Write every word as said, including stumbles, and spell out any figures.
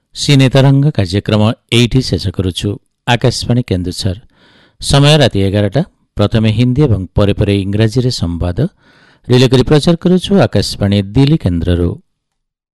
ସିନେ ତରଙ୍ଗ କାର୍ଯ୍ୟକ୍ରମ ଏଇଠି ଶେଷ କରୁଛୁ। ଆକାଶବାଣୀ କେନ୍ଦୁଝର, ସମୟ ରାତି ଏଗାରଟା। ପ୍ରଥମେ ହିନ୍ଦୀ ଏବଂ ପରେ ପରେ ଇଂରାଜୀରେ ସମ୍ବାଦ ରିଲେ କରି ପ୍ରଚାର କରୁଛୁ ଆକାଶବାଣୀ ଦିଲ୍ଲୀ କେନ୍ଦ୍ରରୁ।